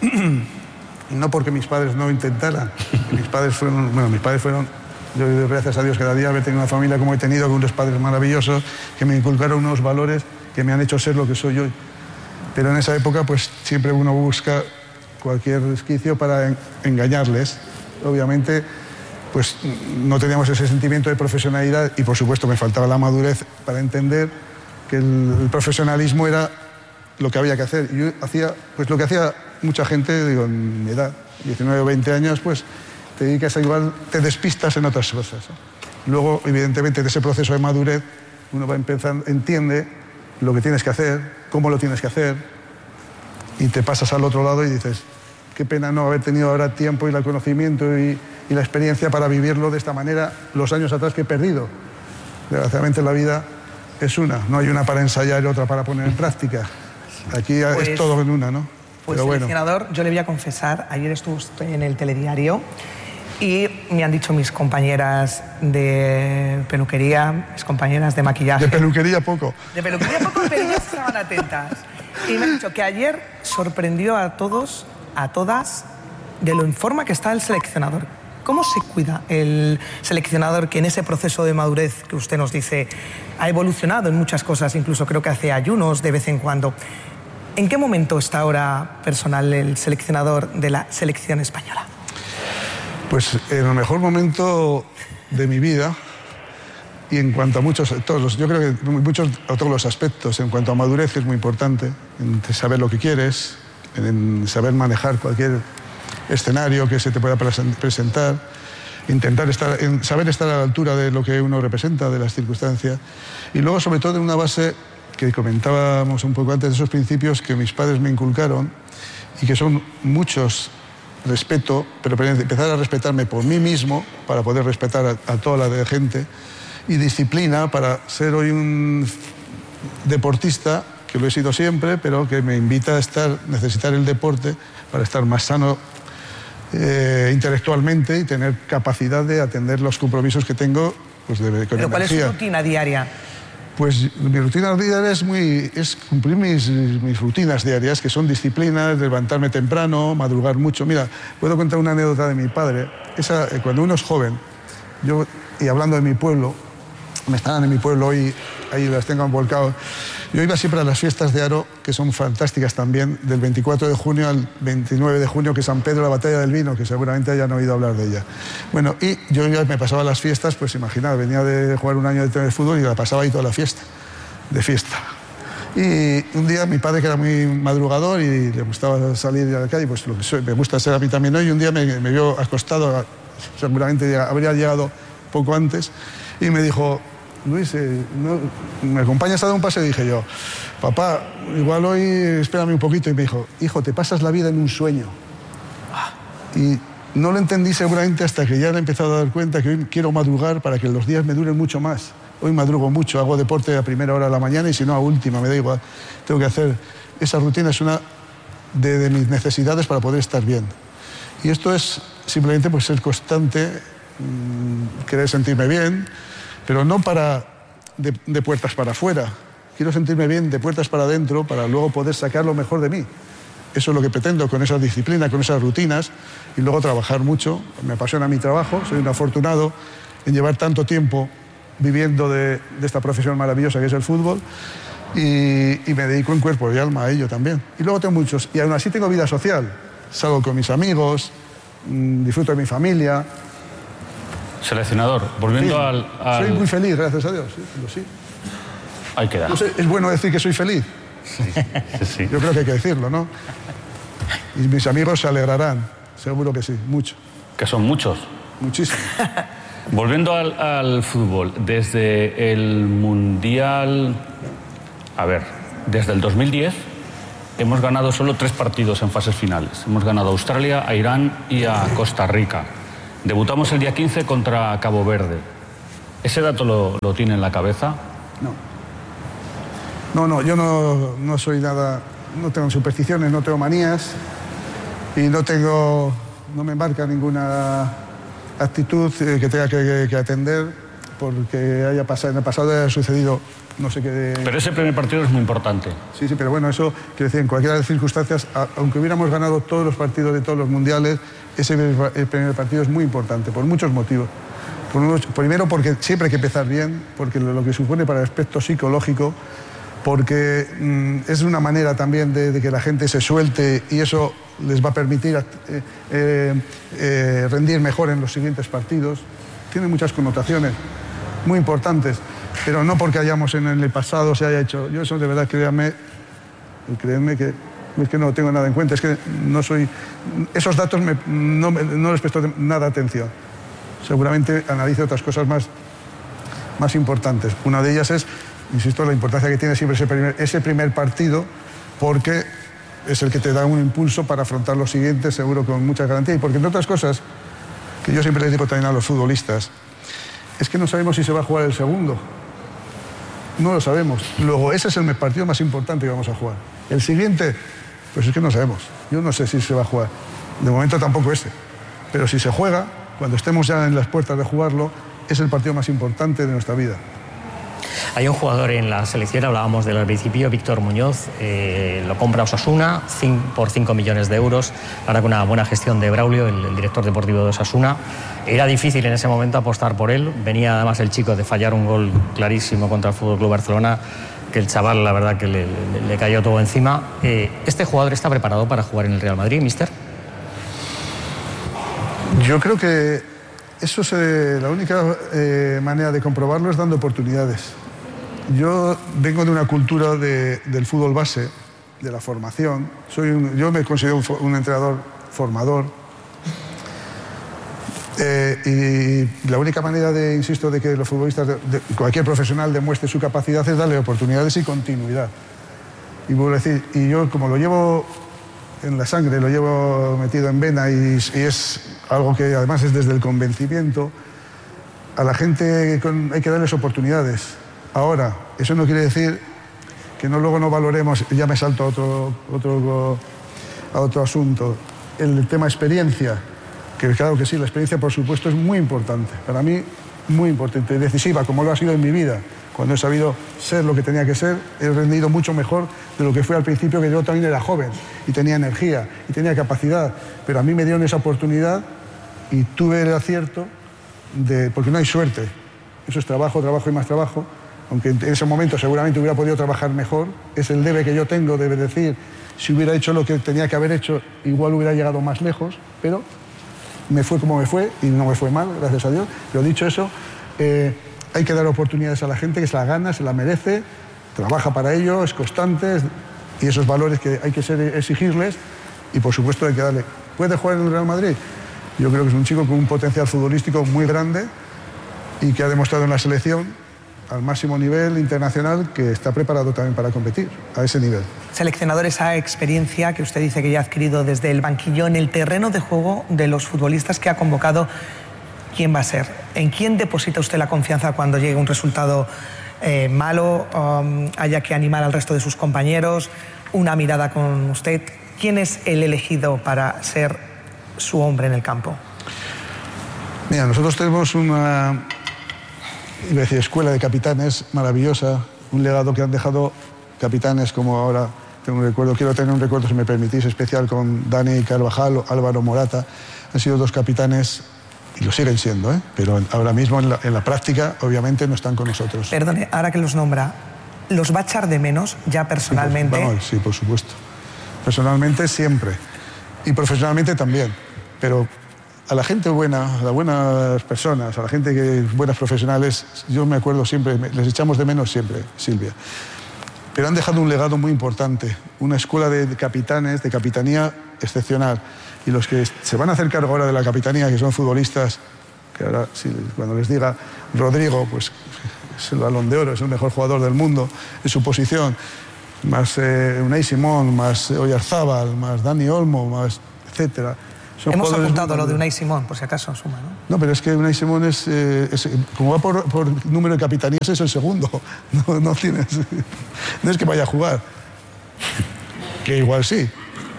C: no porque mis padres no intentaran, mis padres fueron, yo doy gracias a Dios cada día haber tenido una familia como he tenido, con unos padres maravillosos que me inculcaron unos valores que me han hecho ser lo que soy hoy. Pero en esa época pues siempre uno busca cualquier resquicio para engañarles. Obviamente pues no teníamos ese sentimiento de profesionalidad y por supuesto me faltaba la madurez para entender que el profesionalismo era lo que había que hacer. Yo hacía pues lo que hacía mucha gente, digo, en mi edad, 19 o 20 años, pues te dedicas a igual, te despistas en otras cosas. Luego, evidentemente, de ese proceso de madurez, uno va empezando, entiende lo que tienes que hacer, cómo lo tienes que hacer, y te pasas al otro lado y dices, qué pena no haber tenido ahora tiempo y el conocimiento y la experiencia para vivirlo de esta manera los años atrás que he perdido. Desgraciadamente la vida es una, no hay una para ensayar y otra para poner en práctica. Aquí es todo en una, ¿no?
D: Pues,
C: pero bueno.
D: Seleccionador, yo le voy a confesar, ayer estuve en el telediario y me han dicho mis compañeras de peluquería, mis compañeras de maquillaje...
C: De peluquería poco.
D: De peluquería poco, pero ellas estaban atentas. Y me han dicho que ayer sorprendió a todos, a todas, de lo en forma que está el seleccionador. ¿Cómo se cuida el seleccionador que en ese proceso de madurez que usted nos dice ha evolucionado en muchas cosas, incluso creo que hace ayunos de vez en cuando? ¿En qué momento está ahora personal el seleccionador de la selección española?
C: Pues en el mejor momento de mi vida, y en cuanto a yo creo que todos los aspectos, en cuanto a madurez es muy importante, en saber lo que quieres, en saber manejar cualquier escenario que se te pueda presentar, saber estar a la altura de lo que uno representa, de las circunstancias, y luego sobre todo en una base que comentábamos un poco antes, de esos principios que mis padres me inculcaron y que son muchos: respeto, pero empezar a respetarme por mí mismo para poder respetar a toda la gente, y disciplina para ser hoy un deportista, que lo he sido siempre, pero que me invita a necesitar el deporte para estar más sano intelectualmente y tener capacidad de atender los compromisos que tengo, pues, con
D: ¿Pero
C: energía.
D: cuál es su rutina diaria?
C: Pues mi rutina diaria es cumplir mis rutinas diarias, que son disciplinas, levantarme temprano, madrugar mucho. Mira, puedo contar una anécdota de mi padre. Cuando uno es joven, y hablando de mi pueblo, me estaban en mi pueblo hoy, ahí las tengo volcado. Yo iba siempre a las fiestas de Aro, que son fantásticas también, del 24 de junio al 29 de junio, que es San Pedro, la batalla del vino, que seguramente hayan oído hablar de ella. Bueno, y yo ya me pasaba las fiestas, pues imaginad, venía de jugar un año de fútbol y la pasaba ahí toda la fiesta, de fiesta. Y un día mi padre, que era muy madrugador y le gustaba salir a la calle, pues lo que me gusta ser a mí también hoy, un día me vio acostado, seguramente habría llegado poco antes, y me dijo: Luis, ¿me acompañas a dar un paseo? Y dije yo: papá, igual hoy espérame un poquito. Y me dijo: hijo, te pasas la vida en un sueño. Y no lo entendí seguramente hasta que ya le he empezado a dar cuenta que hoy quiero madrugar para que los días me duren mucho más. Hoy madrugo mucho, hago deporte a primera hora de la mañana y si no a última, me da igual. Tengo que hacer esa rutina, es una de mis necesidades para poder estar bien. Y esto es simplemente pues ser constante, querer sentirme bien, pero no de puertas para afuera. Quiero sentirme bien de puertas para adentro para luego poder sacar lo mejor de mí. Eso es lo que pretendo con esa disciplina, con esas rutinas, y luego trabajar mucho. Me apasiona mi trabajo, soy un afortunado en llevar tanto tiempo viviendo de esta profesión maravillosa que es el fútbol, y me dedico en cuerpo y alma a ello también. Y luego tengo muchos, y aún así tengo vida social. Salgo con mis amigos, disfruto de mi familia.
B: Seleccionador, volviendo
C: sí, Soy muy feliz, gracias a Dios. Sí.
B: Ahí queda.
C: No sé, es bueno decir que soy feliz.
B: Sí.
C: Yo creo que hay que decirlo, ¿no? Y mis amigos se alegrarán, seguro que sí, mucho.
B: Que son muchos.
C: Muchísimo.
B: Volviendo al fútbol, desde el Mundial... desde el 2010 hemos ganado solo 3 partidos en fases finales. Hemos ganado a Australia, a Irán y a Costa Rica. Debutamos el día 15 contra Cabo Verde. ¿Ese dato lo tiene en la cabeza?
C: No, yo no soy nada, no tengo supersticiones, no tengo manías y no me marca ninguna actitud que tenga que atender porque haya pasado, en el pasado haya sucedido no sé qué.
B: Pero ese primer partido es muy importante.
C: Sí, pero bueno, eso quiero decir, en cualquiera de las circunstancias, aunque hubiéramos ganado todos los partidos de todos los mundiales, ese primer partido es muy importante, por muchos motivos. Primero, porque siempre hay que empezar bien, porque lo que supone para el aspecto psicológico, porque es una manera también de que la gente se suelte y eso les va a permitir rendir mejor en los siguientes partidos. Tiene muchas connotaciones muy importantes, pero no porque hayamos en el pasado se haya hecho. Yo eso de verdad, créanme que es que no tengo nada en cuenta, es que no soy... Esos datos no les presto nada atención. Seguramente analizo otras cosas más importantes. Una de ellas es, insisto, la importancia que tiene siempre ese primer partido, porque es el que te da un impulso para afrontar los siguientes, seguro con mucha garantía. Y porque, entre otras cosas, que yo siempre les digo también a los futbolistas, es que no sabemos si se va a jugar el segundo. No lo sabemos. Luego, ese es el partido más importante que vamos a jugar. El siguiente, pues es que no sabemos. Yo no sé si se va a jugar. De momento tampoco ese. Pero si se juega, cuando estemos ya en las puertas de jugarlo, es el partido más importante de nuestra vida.
E: Hay un jugador en la selección, hablábamos del principio, Víctor Muñoz, lo compra Osasuna por 5 millones de euros, ahora con una buena gestión de Braulio, el director deportivo de Osasuna. Era difícil en ese momento apostar por él, venía además el chico de fallar un gol clarísimo contra el FC Barcelona, que el chaval la verdad que le cayó todo encima. ¿Este jugador está preparado para jugar en el Real Madrid, mister?
C: Yo creo que eso la única manera de comprobarlo es dando oportunidades. Yo vengo de una cultura del fútbol base, de la formación. Yo me considero un entrenador formador. Y la única manera insisto, de que los futbolistas, cualquier profesional demuestre su capacidad es darle oportunidades y continuidad. Y vuelvo a decir, y yo como lo llevo en la sangre, lo llevo metido en vena y es algo que además es desde el convencimiento, a la gente hay que darles oportunidades. Ahora, eso no quiere decir que luego no valoremos, ya me salto a otro asunto, el tema experiencia, que claro que sí, la experiencia por supuesto es muy importante, para mí muy importante, decisiva, como lo ha sido en mi vida. Cuando he sabido ser lo que tenía que ser, he rendido mucho mejor de lo que fue al principio, que yo también era joven y tenía energía y tenía capacidad, pero a mí me dieron esa oportunidad y tuve el acierto porque no hay suerte, eso es trabajo, trabajo y más trabajo, aunque en ese momento seguramente hubiera podido trabajar mejor, es el debe que yo tengo de decir, si hubiera hecho lo que tenía que haber hecho, igual hubiera llegado más lejos, pero me fue como me fue y no me fue mal, gracias a Dios. Pero dicho eso, hay que dar oportunidades a la gente que se la gana, se la merece, trabaja para ello, es constante, y esos valores que hay que exigirles, y por supuesto hay que darle. ¿Puede jugar en el Real Madrid? Yo creo que es un chico con un potencial futbolístico muy grande y que ha demostrado en la selección al máximo nivel internacional que está preparado también para competir a ese nivel.
D: Seleccionador, esa experiencia que usted dice que ya ha adquirido desde el banquillo en el terreno de juego de los futbolistas que ha convocado, ¿quién va a ser? ¿En quién deposita usted la confianza cuando llegue un resultado malo, haya que animar al resto de sus compañeros, una mirada con usted? ¿Quién es el elegido para ser su hombre en el campo?
C: Mira, nosotros tenemos una escuela de capitanes maravillosa, un legado que han dejado capitanes como ahora quiero tener un recuerdo, si me permitís, especial con Dani Carvajal, Álvaro Morata. Han sido dos capitanes y lo siguen siendo, pero ahora mismo en la práctica obviamente no están con nosotros.
D: Perdone, ahora que los nombra, ¿los va a echar de menos ya personalmente?
C: Sí, por supuesto. Personalmente siempre y profesionalmente también, pero a la gente buena, a las buenas personas, a la gente que es buenas profesionales, yo me acuerdo siempre, les echamos de menos siempre, Silvia. Pero han dejado un legado muy importante, una escuela de capitanes, de capitanía excepcional. Y los que se van a hacer cargo ahora de la capitanía, que son futbolistas, que ahora cuando les diga Rodrigo, pues es el Balón de Oro, es el mejor jugador del mundo en su posición, más Unai Simón, más Oyarzábal, más Dani Olmo, más etcétera.
D: Hemos apuntado lo de Unai Simón, por si acaso suma, ¿no?
C: No, pero es que Unai Simón como va por número de capitanías, es el segundo. No es que vaya a jugar. Que igual sí.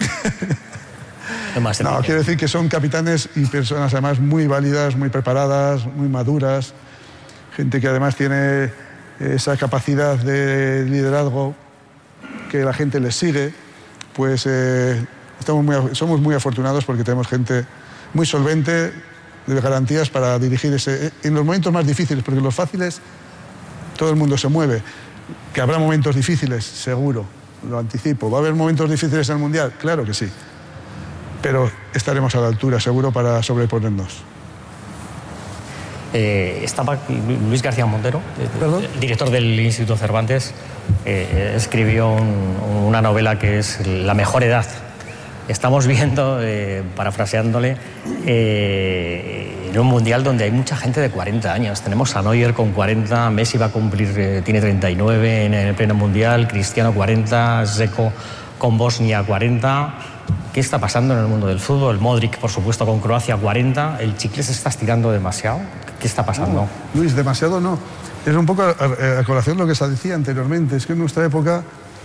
C: No, quiero decir que son capitanes y personas además muy válidas, muy preparadas, muy maduras. Gente que además tiene esa capacidad de liderazgo que la gente les sigue. Pues somos muy afortunados porque tenemos gente muy solvente, de garantías para dirigir en los momentos más difíciles, porque en los fáciles todo el mundo se mueve. Que habrá momentos difíciles, seguro, lo anticipo. ¿Va a haber momentos difíciles en el Mundial? Claro que sí. Pero estaremos a la altura, seguro, para sobreponernos.
E: Estaba Luis García Montero, director del Instituto Cervantes, escribió una novela que es La mejor edad. Estamos viendo, parafraseándole, en un mundial donde hay mucha gente de 40 años. Tenemos a Neuer con 40, Messi va a cumplir, tiene 39 en el pleno mundial, Cristiano 40, Dzeko con Bosnia 40. ¿Qué está pasando en el mundo del fútbol? Modric, por supuesto, con Croacia 40. ¿El chicle se está estirando demasiado? ¿Qué está pasando?
C: No, Luis, demasiado no. Es un poco a colación lo que se decía anteriormente. Es que en nuestra época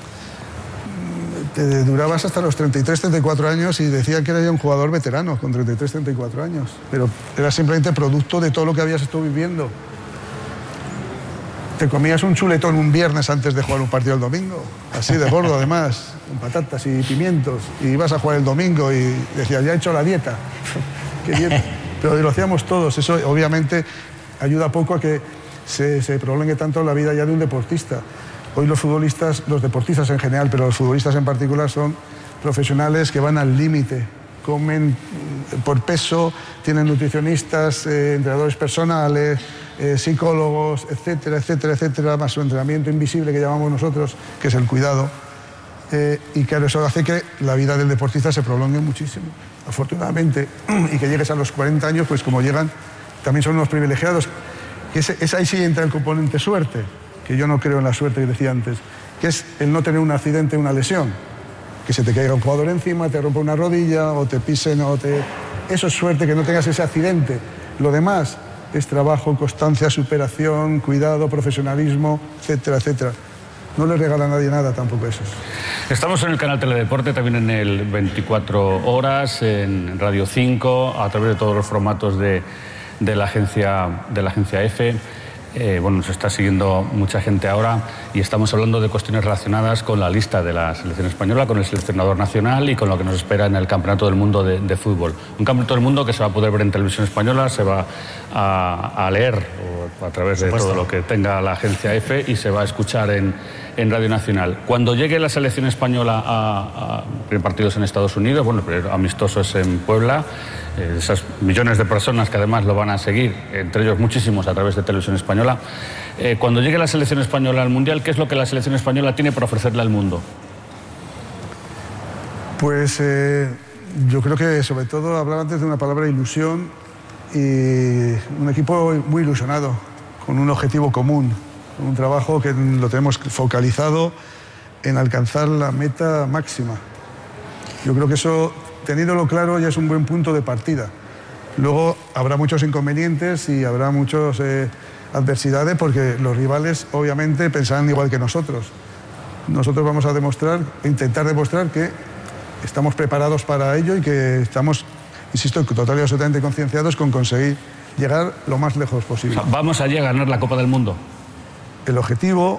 C: te durabas hasta los 33, 34 años y decían que era ya un jugador veterano con 33, 34 años. Pero era simplemente producto de todo lo que habías estado viviendo. te comías un chuletón un viernes antes de jugar un partido el domingo, así de gordo además, con patatas y pimientos, y ibas a jugar el domingo y decías, ya he hecho la dieta. ¿Qué dieta? Pero lo hacíamos todos. Eso obviamente ayuda poco a que se prolongue tanto la vida ya de un deportista. Hoy los futbolistas, los deportistas en general, pero los futbolistas en particular, son profesionales que van al límite, comen por peso, tienen nutricionistas, entrenadores personales, psicólogos, etcétera, etcétera, etcétera, más su entrenamiento invisible que llamamos nosotros, que es el cuidado. Y claro, eso hace que la vida del deportista se prolongue muchísimo, afortunadamente, y que llegues a los 40 años, pues como llegan, también son unos privilegiados. Ahí sí entra el componente suerte, que yo no creo en la suerte que decía antes, que es el no tener un accidente, una lesión, que se te caiga un jugador encima, te rompa una rodilla, o te pisen, Eso es suerte, que no tengas ese accidente. Lo demás es trabajo, constancia, superación, cuidado, profesionalismo, etcétera, etcétera. No le regala a nadie nada tampoco eso.
B: Estamos en el canal Teledeporte, también en el 24 horas, en Radio 5, a través de todos los formatos de la agencia EFE. Bueno, nos está siguiendo mucha gente ahora y estamos hablando de cuestiones relacionadas con la lista de la selección española, con el seleccionador nacional y con lo que nos espera en el Campeonato del Mundo de Fútbol. Un Campeonato del Mundo que se va a poder ver en televisión española, se va a leer a través de todo lo que tenga la agencia EFE y se va a escuchar en Radio Nacional. Cuando llegue la selección española a partidos en Estados Unidos, bueno, amistosos en Puebla, esas millones de personas que además lo van a seguir, entre ellos muchísimos a través de televisión española, cuando llegue la selección española al Mundial, ¿qué es lo que la selección española tiene para ofrecerle al mundo?
C: Pues yo creo que sobre todo hablaba antes de una palabra ilusión, y un equipo muy ilusionado, con un objetivo común, un trabajo que lo tenemos focalizado en alcanzar la meta máxima. Yo creo que eso, teniéndolo claro, ya es un buen punto de partida. Luego habrá muchos inconvenientes y habrá muchas adversidades, porque los rivales obviamente pensarán igual que nosotros. Nosotros vamos a intentar demostrar que estamos preparados para ello y que estamos, insisto, total y absolutamente concienciados con conseguir llegar lo más lejos posible.
B: O sea, ¿vamos allí a ganar la Copa del Mundo?
C: El objetivo,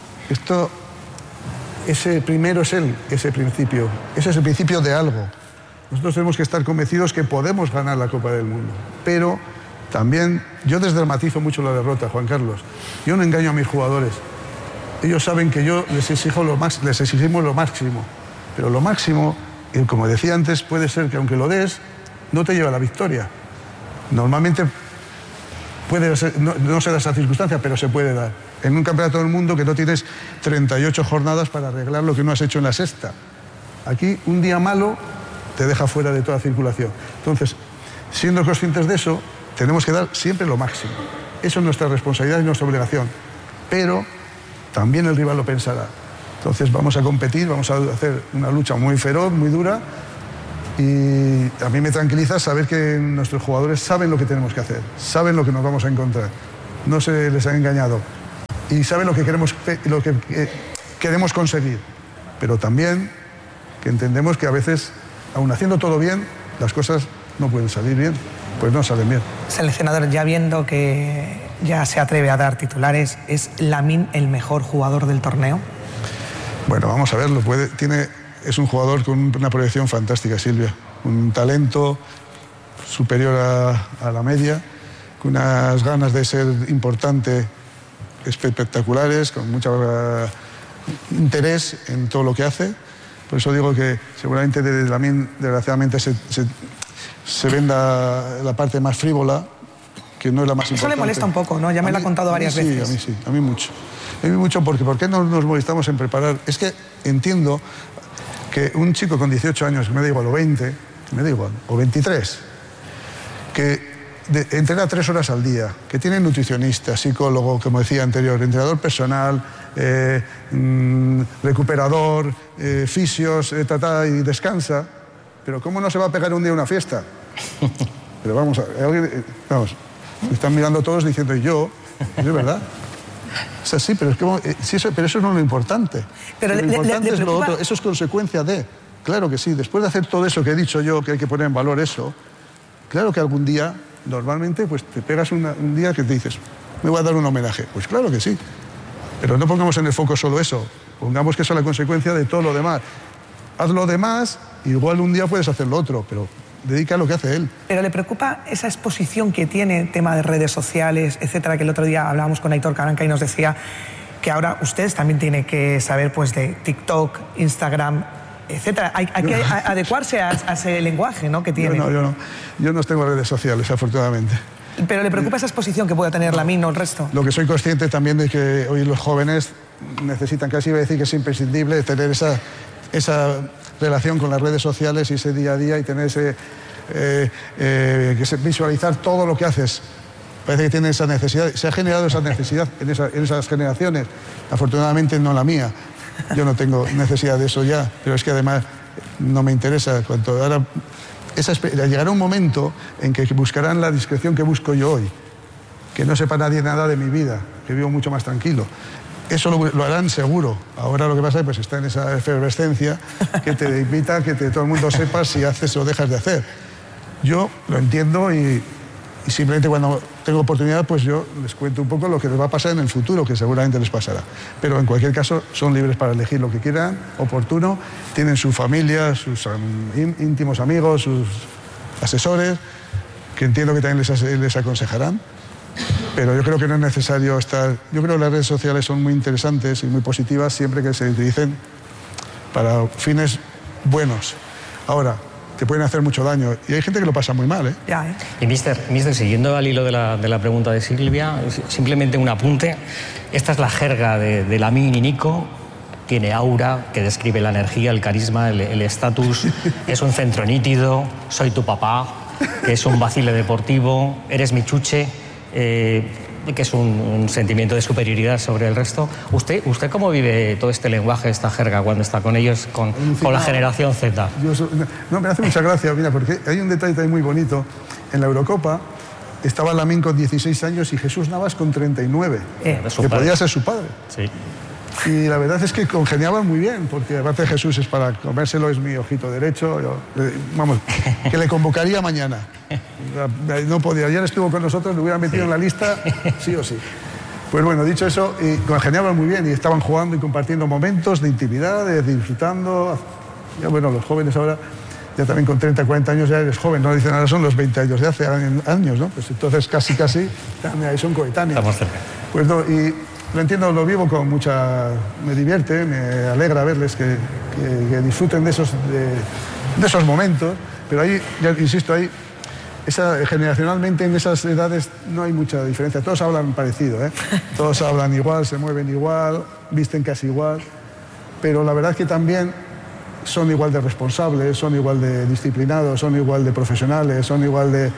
C: ese primero es ese principio. Ese es el principio de algo. Nosotros tenemos que estar convencidos que podemos ganar la Copa del Mundo. Pero también, yo desdramatizo mucho la derrota, Juan Carlos. Yo no engaño a mis jugadores. Ellos saben que yo les exigimos lo máximo. Pero lo máximo, como decía antes, puede ser que aunque lo des, no te lleva a la victoria. Normalmente puede ser, no se da esa circunstancia, pero se puede dar. En un campeonato del mundo que no tienes 38 jornadas para arreglar lo que no has hecho en la sexta. Aquí, un día malo te deja fuera de toda circulación. Entonces, siendo conscientes de eso, tenemos que dar siempre lo máximo. Eso es nuestra responsabilidad y nuestra obligación. Pero también el rival lo pensará. Entonces vamos a competir, vamos a hacer una lucha muy feroz, muy dura. Y a mí me tranquiliza saber que nuestros jugadores saben lo que tenemos que hacer, saben lo que nos vamos a encontrar. No se les ha engañado. Y saben lo que queremos conseguir. Pero también que entendemos que a veces, aun haciendo todo bien, las cosas no pueden salir bien, pues no salen bien.
D: Seleccionador, ya viendo que ya se atreve a dar titulares, ¿es Lamine el mejor jugador del torneo?
C: Bueno, vamos a verlo. Es un jugador con una proyección fantástica, Silvia. Un talento superior a la media, con unas ganas de ser importante espectaculares, con mucho interés en todo lo que hace. Por eso digo que seguramente de Lamine, desgraciadamente, se venda la parte más frívola, que no es la más importante.
D: Eso le molesta un poco, ¿no? Ya me lo ha contado varias veces.
C: Sí, a mí mucho. A mí mucho, porque ¿por qué no nos molestamos en preparar? Es que entiendo que un chico con 18 años, me da igual, o 20, me da igual, o 23, que entrena 3 horas al día, que tiene nutricionista, psicólogo, como decía anterior, entrenador personal, recuperador, fisios, y descansa, pero ¿cómo no se va a pegar un día una fiesta? Pero vamos, me están mirando todos diciendo, ¿y yo? ¿Es verdad? O sea, sí, pero, pero eso no es lo importante. Pero lo importante es lo otro, eso es consecuencia de. Claro que sí, después de hacer todo eso que he dicho yo, que hay que poner en valor eso, claro que algún día, normalmente, pues te pegas un día que te dices, me voy a dar un homenaje. Pues claro que sí, Pero no pongamos en el foco solo eso, pongamos que eso es la consecuencia de todo lo demás. Haz lo demás, igual un día puedes hacer lo otro, pero dedica a lo que hace él.
D: ¿Pero le preocupa esa exposición que tiene, tema de redes sociales, etcétera, que el otro día hablábamos con Aitor Caranca y nos decía que ahora ustedes también tienen que saber pues de TikTok, Instagram, etcétera? Hay que adecuarse a ese lenguaje, ¿no?, que tiene.
C: Yo no tengo redes sociales, afortunadamente.
D: ¿Pero le preocupa esa exposición que pueda tener la MIN o el resto?
C: Lo que soy consciente también de que hoy los jóvenes necesitan, casi iba a decir que es imprescindible, tener esa relación con las redes sociales y ese día a día y tener visualizar todo lo que haces. Parece que tienen esa necesidad. Se ha generado esa necesidad en esas generaciones. Afortunadamente no la mía. Yo no tengo necesidad de eso ya, pero es que además no me interesa. Llegará un momento en que buscarán la discreción que busco yo hoy, que no sepa nadie nada de mi vida, que vivo mucho más tranquilo. Eso lo harán seguro. Ahora lo que pasa es que está en esa efervescencia que te invita a que todo el mundo sepa si haces o dejas de hacer. Yo lo entiendo y simplemente cuando tengo oportunidad pues yo les cuento un poco lo que les va a pasar en el futuro, que seguramente les pasará. Pero en cualquier caso son libres para elegir lo que quieran, oportuno, tienen su familia, sus íntimos amigos, sus asesores, que entiendo que también les aconsejarán. Pero yo creo que no es necesario estar... Yo creo que las redes sociales son muy interesantes y muy positivas siempre que se utilicen para fines buenos. Ahora, te pueden hacer mucho daño y hay gente que lo pasa muy mal, ¿eh?
D: Ya, ¿eh?
E: Y mister, siguiendo al hilo de la pregunta de Silvia, simplemente un apunte. Esta es la jerga de la MIN y Nico. Tiene aura, que describe la energía, el carisma, el estatus. Es un centro nítido, soy tu papá, que es un vacile deportivo, eres mi chuche. Que es un sentimiento de superioridad sobre el resto. ¿Usted cómo vive todo este lenguaje, esta jerga, cuando está con ellos, con la generación Z?
C: Me hace mucha gracia, mira, porque hay un detalle muy bonito. En la Eurocopa estaba Lamine con 16 años y Jesús Navas con 39, que podía ser su padre.
E: Sí.
C: Y la verdad es que congeniaban muy bien, porque aparte Jesús es para comérselo, es mi ojito derecho. Vamos, que le convocaría mañana. No podía, ayer estuvo con nosotros, lo hubieran metido en la lista, sí o sí. Pues bueno, dicho eso, congeniaban muy bien y estaban jugando y compartiendo momentos de intimidad, de disfrutando. Ya, bueno, los jóvenes ahora, ya también con 30, 40 años ya eres joven, no dicen ahora son los 20 años de hace años, ¿no? Pues entonces casi, ahí son coetáneos. Estamos cerca. Pues no, y lo entiendo, lo vivo con mucha... Me divierte, me alegra verles que disfruten de esos momentos, pero ahí, ya insisto, generacionalmente en esas edades no hay mucha diferencia. Todos hablan parecido, ¿eh? Todos hablan igual, se mueven igual, visten casi igual, pero la verdad es que también son igual de responsables, son igual de disciplinados, son igual de profesionales, son igual de...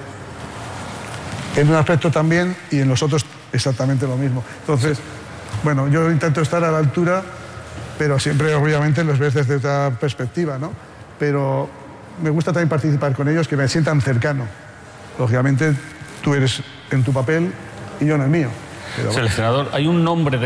C: En un aspecto también y en los otros exactamente lo mismo. Entonces, bueno, yo intento estar a la altura, pero siempre obviamente los ves desde otra perspectiva, ¿no? Pero me gusta también participar con ellos, que me sientan cercano. Lógicamente, tú eres en tu papel y yo en el mío. Pero
B: Seleccionador, hay un nombre de